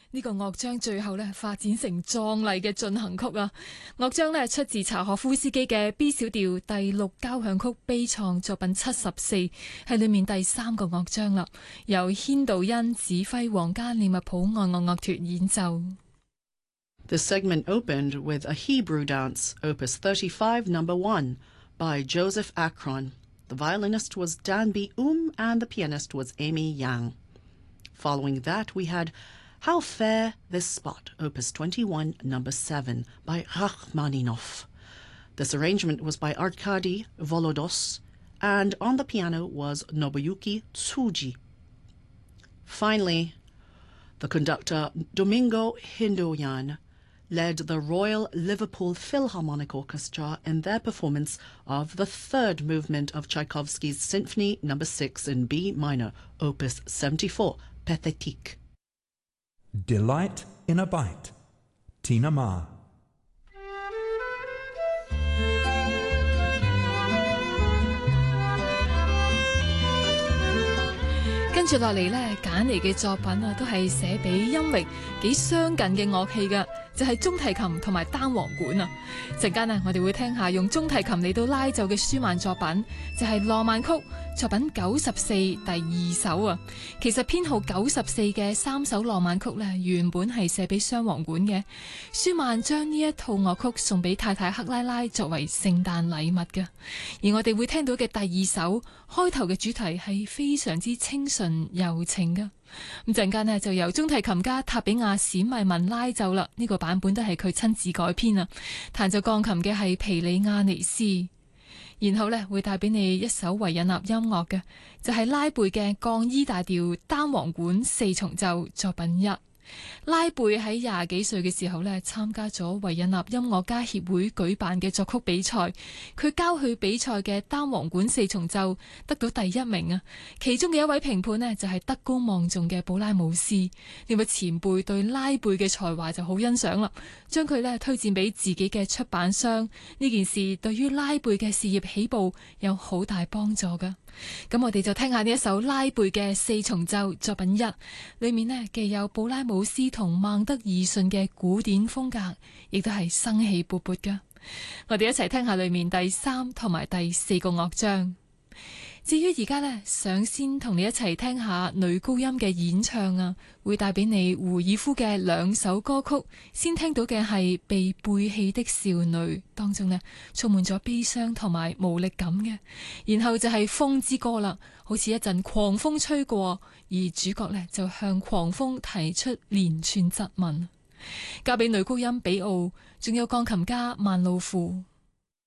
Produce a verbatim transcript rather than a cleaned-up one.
呢個樂章最後呢發展成壯麗嘅進行曲啊！樂章呢出自柴可夫斯基嘅 B 小調第六交響曲悲愴作品七十四，係裏面第三個樂章啦，由軒杜恩指揮皇家利物浦愛樂樂團演奏。 This segment opened with a Hebrew dance, Opus thirty-five, number one, by Joseph Akron. The violinist was Dan B. Um and the pianist was Amy Yang. Following that, we had How Fair This Spot, Opus twenty-one, number seven, by Rachmaninoff. This arrangement was by Arkady Volodos, and on the piano was Nobuyuki Tsuji. Finally, the conductor Domingo Hindoyan led the Royal Liverpool Philharmonic Orchestra in their performance of the third movement of Tchaikovsky's Symphony number six in B minor, Opus seventy-four, Pathétique. Delight in a Bite, Tina Ma. 跟住落嚟呢，揀嚟嘅作品啊，都係寫俾音域幾相近嘅樂器嘅，就係中提琴同埋單簧管啊。陣間啊，我哋會聽下用中提琴嚟到拉奏嘅舒曼作品，就係浪漫曲作品九十四第二首啊。其實編號九十四嘅三首浪漫曲呢，原本係寫俾雙簧管嘅。舒曼將呢一套樂曲送俾太太克拉拉作為聖誕禮物嘅。而我哋會聽到嘅第二首開頭嘅主題係非常之清純柔情噶。咁陣間呢，就由中提琴家塔比亞史密文拉奏啦，呢、這個版本都係佢親自改編啊。彈奏鋼琴嘅係皮里亞尼斯，然後呢，會帶俾你一首維也納音樂嘅，就係、是、拉貝嘅降 E 大調單簧管四重奏作品一。拉貝喺廿幾歲嘅時候呢，參加咗維也納音樂家協會舉辦嘅作曲比賽，佢交去比賽嘅單簧管四重奏得到第一名啊！其中嘅一位評判呢，就係德高望重嘅布拉姆斯，呢位前輩對拉貝嘅才華就好欣賞啦，將佢呢推薦俾自己嘅出版商。呢件事對於拉貝嘅事業起步有好大幫助噶。咁我哋就聽下呢一首拉貝嘅四重奏作品一，裏面呢既有布拉姆斯同孟德爾遜嘅古典風格，亦都係生氣勃勃噶。我哋一齊聽下裏面第三同埋第四個樂章。至於而家呢，想先同你一齊聽下女高音嘅演唱啊，會帶俾你胡爾夫嘅兩首歌曲。先聽到嘅係被背棄的少女，當中呢充滿咗悲傷同埋無力感嘅。然後就係風之歌啦，好似一陣狂風吹過，而主角呢就向狂風提出連串質問。交俾女高音比奧，仲有鋼琴家曼路夫。